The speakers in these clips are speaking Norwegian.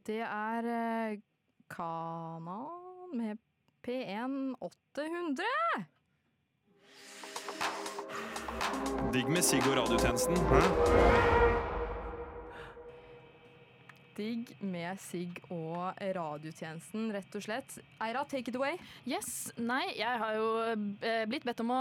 Det Kanan med P1 800. Digg med sigg og radiotjenesten. Digg med sigg og radiotjenesten, rett og slett. Eira, take it away. Yes, nei, jeg har jo blitt bedt om å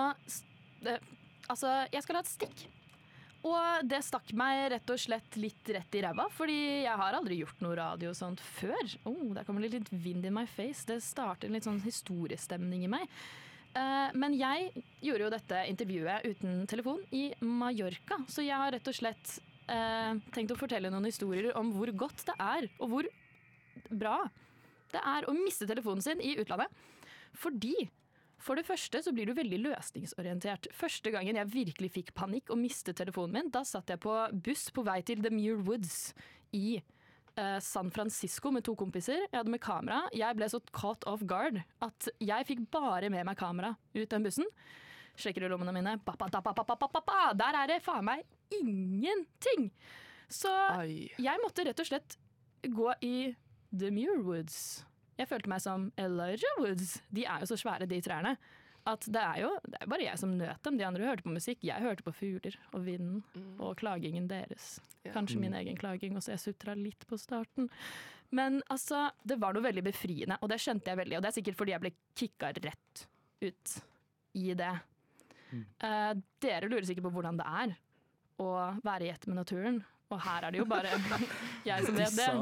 jeg skal ha et stikk. Og det stakk meg rett og slett litt rett i ræva, fordi jeg har aldri gjort noe radio sånt før. Der kommer det litt vind in my face. Det starter en litt sånn historiestemning i meg. Men jeg gjorde jo dette intervjuet uten telefon i Mallorca, så jeg har rett og slett tenkt å fortelle noen historier om hvor godt det er, og hvor bra det er å miste telefonen sin i utlandet. Fordi for det første så blir du veldig løsningsorientert. Første gangen jeg virkelig fikk panikk og mistet telefonen min, da satt jeg på buss på vei til The Muir Woods i San Francisco med 2 kompiser. Jeg hadde med kamera. Jeg ble så caught off guard at jeg fikk bare med meg kamera ut den bussen. Sjekker i lommene mine. Der er det faen meg ingenting! Så jeg måtte rett og slett gå i The Muir Woods. Jeg følte meg som Elijah Woods. De er jo så svære, de trærne, at det er bare jeg som nøt dem. De andre hørte på musikk. Jeg hørte på fugler og vinden og klagingen deres. Kanskje min egen klaging, og så jeg sutret litt på starten. Men altså, det var noe veldig befriende, og det skjønte jeg veldig. Og det er sikkert fordi jeg ble kicket rett ut i det. Dere lurer sikkert på hvordan det er å være i ett med naturen. Og her er det jo bare jeg som vet det.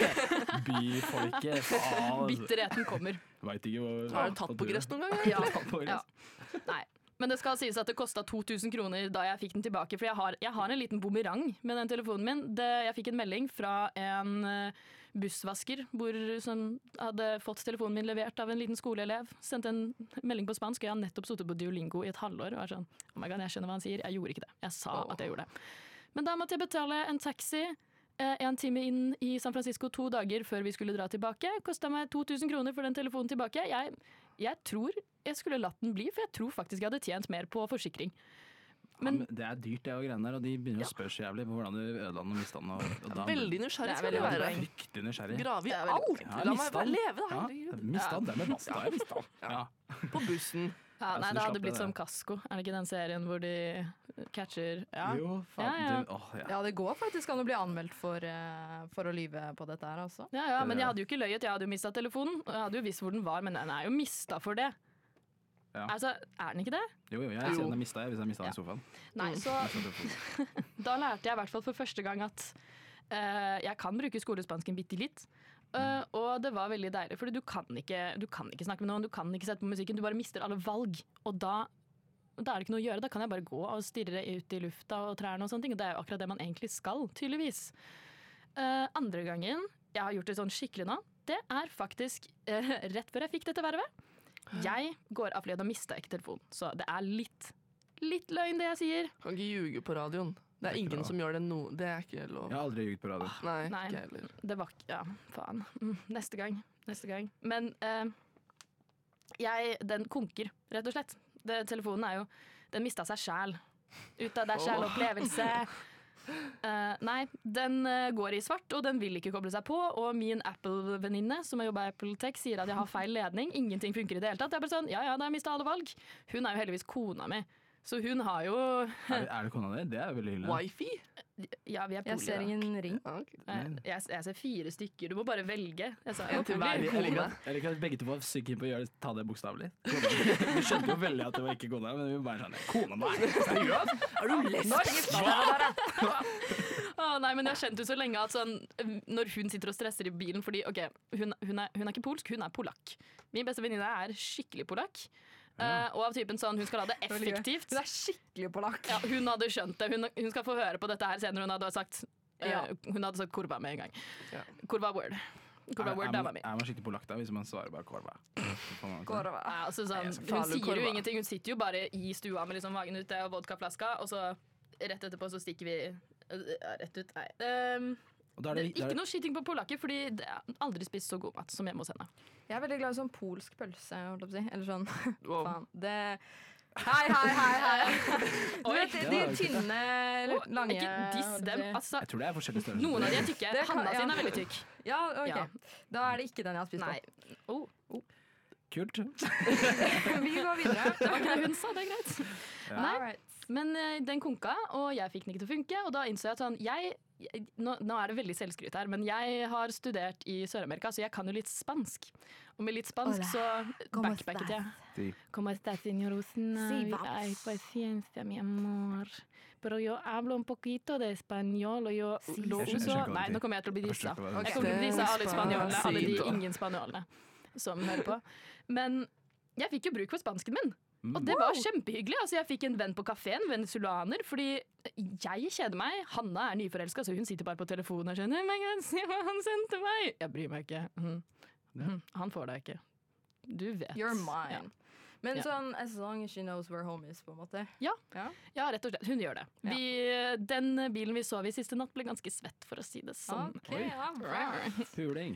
Byfolket, Bitterheten kommer. Vet ikke hva. Har du tatt på gress noen gang? Ja. Nei. Men det skal sies at det kostet 2000 kroner da jeg fikk den tilbake, for jeg har en liten bumerang med den telefonen min. Jeg fikk en melding fra en bussvasker som hadde fått telefonen min levert av en liten skoleelev. Sendte en melding på spansk, og jeg har nettopp suttet på Duolingo i et halvår og var sånn, oh my god, jeg skjønner hva han sier. Jeg gjorde ikke det. Jeg sa at jeg gjorde det. Men da måtte jeg betale en taxi 1 time inn i San Francisco 2 dager før vi skulle dra tilbake. Kostet meg 2000 kroner for den telefonen tilbake. Jeg tror jeg skulle latt den bli, for jeg tror faktisk jeg hadde tjent mer på forsikring. Men det er dyrt det og greiene der, og de begynner å spørre så jævlig på hvordan du ødela den og mistet den. Veldig nysgjerrig skal du være. Fryktelig nysgjerrig. Grave i alt. La meg bare leve da. Mistet den, det med basta, jeg mistet den. På bussen. Ja, nei, det hadde blitt som Kasko. Er det ikke den serien hvor de catcher? Jo, faen. Ja, det går faktisk an å bli anmeldt for å lyve på dette her, altså. Ja, men jeg hadde jo ikke løyet. Jeg hadde jo mistet telefonen, og jeg hadde jo visst hvor den var, men den er jo mistet for det. Ja. Altså, er den ikke det? Jo, jeg ser den mistet hvis jeg mistet den i sofaen. Nei, så da lærte jeg i hvert fall for første gang at jeg kan bruke skolespansken bitte litt. Og det var veldig deilig, for du kan ikke snakke med noen, du kan ikke sette på musikken, du bare mister alle valg, og da er det ikke noe å gjøre. Da kan jeg bare gå og stirre ut i lufta og trærne og sånne ting, og det er jo akkurat det man egentlig skal, tydeligvis. Andre gangen jeg har gjort det sånn skikkelig nå, det er faktisk rett før jeg fikk dette vervet. Jeg går av flyet og mistet ikke telefonen, så det er litt løgn det jeg sier. Kan ikke ljuge på radioen. Det er ingen som gjør det nå. Det er ikke lov. Jeg har aldri ljuget på radio. Nei, Nei, ikke heller. det var ikke, ja, faen. Neste gang. Men den konker, rett og slett. Telefonen den mistet seg selv. Ut av deg selv opplevelse. Nei, den går i svart, og den vil ikke koble seg på. Og min Apple-venninne, som har jobbet i Apple Tech, sier at jeg har feil ledning. Ingenting funker i det hele tatt. Jeg er bare sånn, ja, da har jeg mistet alle valg. Hun er jo heldigvis kona mi. Så hun har jo Er det kona di? Det er veldig hyggelig. Wifi? Ja, vi er Jeg ser ingen ring. Jeg ser 4 stykker. Du må bare velge. Jeg sa, En til hver Jeg kone. liker at begge to var sikre på å ta det bokstavelig. Vi skjønte jo veldig at det var ikke kona, men vi var bare sånn, kona meg? Seriøst? Er du lesbisk? Nei, men jeg har kjent ut så lenge at sånn, når hun sitter og stresser i bilen, fordi hun er ikke polsk, hun er polakk. Min beste venninne er skikkelig polakk. Og av typen sånn, hun skal ha det effektivt. Hun er skikkelig polakk. Ja, hun hadde skjønt det. Hun skal få høre på dette her senere. Hun hadde sagt kurva med en gang. Kurva word. Kurva word, det var min. Er man skikkelig polakk da, hvis man svarer bare kurva? Ja, altså, sånn, hun sier jo ingenting. Hun sitter jo bare i stua med liksom magen ute og vodkaflaska, og så rett etterpå så stikker vi rett ut. Nei. Ikke noe skitting på polakker, fordi det er aldri spist så god mat som hjemme hos henne. Jeg er veldig glad i sånn polsk pølse, holdt jeg på å si. Eller sånn, faen. Hei. Du vet, de tynne, lange Ikke diss dem. Altså, Jeg tror det er forskjellige størrelser. noen av de er tykke. Hanna sin er veldig tykk. Ja, ok. Ja. Da er det ikke den jeg har spist Nei. på. Kult. Vi går videre. Det var ikke det hun sa, det er greit. Nei, Alright. men den konka, og jeg fikk den ikke til å funke, og da innså jeg at sånn, nå er det veldig selvskryt her, men jeg har studert i Sør-Amerika, så jeg kan jo litt spansk. Og med litt spansk så backpacket jeg. Si. Como está, señor Usna? Sí, vamos. Ay, paciencia, mi amor. Pero yo hablo un poquito de español, og yo Sí, lo sí. Jeg skjønner uso... hva du Nei, sier. nå kommer jeg til å bli Jeg dissa. forstår hva du Jeg sier. kommer til å bli dissa alle spanjolene, alle de Sito. ingen spanjolene som hører på. Men jeg fikk jo bruk for spansken min. Og det var kjempehyggelig. Altså, jeg fikk en venn på kafeen, venezuelaner, fordi jeg kjeder meg. Hanna er nyforelska, så hun sitter bare på telefonen og skjønner men jeg se hva han sendte meg. Jeg bryr meg ikke. Han får deg ikke. Du vet. You're mine. Ja. Men Ja. sånn, as long as she knows we're homies, på en måte. Ja, rett og slett. Hun gjør det. Den bilen vi sov i siste natt, ble ganske svett, for å si det sånn. Ok, ja. Puling.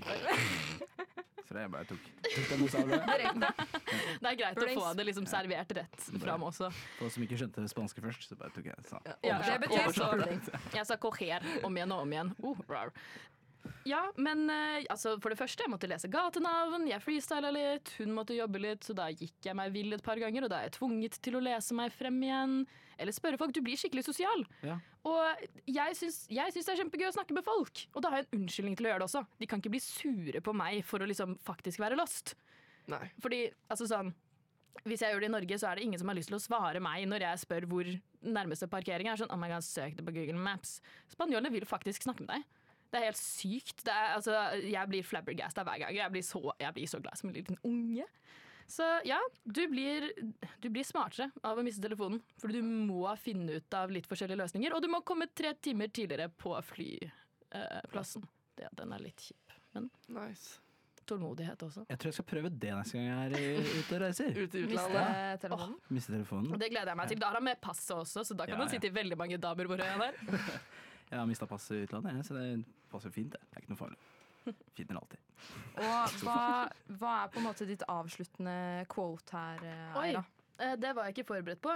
Så det bare tok den bokstavelig. Det er greit Pullings. å få det liksom servert rett fram også. For oss som ikke skjønte spanske først, så bare tok jeg det sånn. Ja, Det betyr oversatt. puling. Jeg sa coger om igjen og om igjen. Rar. Ja, men altså, for det første, jeg måtte lese gatenavn, jeg freestyla litt, hun måtte jobbe litt, så da gikk jeg meg vill et par ganger, og da er jeg tvunget til å lese meg frem igjen. Eller spørre folk, du blir skikkelig sosial. Ja. Og jeg syns det er kjempegøy å snakke med folk, og da har jeg en unnskyldning til å gjøre det også. De kan ikke bli sure på meg for å liksom faktisk være lost. Nei. Fordi, altså sånn, hvis jeg gjør det i Norge, så er det ingen som har lyst til å svare meg når jeg spør hvor nærmeste parkering er. Sånn, oh my god, søk det på Google Maps. Spanjolene vil faktisk snakke med deg. Det er helt sykt. Det er, altså, jeg blir flabbergastet hver gang. Jeg blir så glad som en liten unge. Så ja, du blir smartere av å miste telefonen. For du må finne ut av litt forskjellige løsninger. Og du må komme 3 timer tidligere på flyplassen. Den er litt kjip. Men Nice. tålmodighet også. Jeg tror jeg skal prøve det neste gang jeg er ute og reiser. Ute i Miste utlandet. telefonen. Miste telefonen. Og det gleder jeg meg til. Da har han med passet også, så da kan Ja, han ja. sitte i veldig mange damer hvor jeg er der. Jeg har mista passet i utlandet, så det passer fint. Det er ikke noe farlig. Finner alltid. Og hva er på en måte ditt avsluttende quote her, Oi, Eira? det var jeg ikke forberedt på.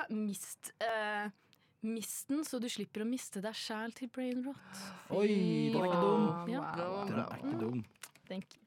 Mist den, så du slipper å miste deg sjæl til brain rot. Oi, den er ikke dum. Ja. Wow. Den er ikke dum. Thank you.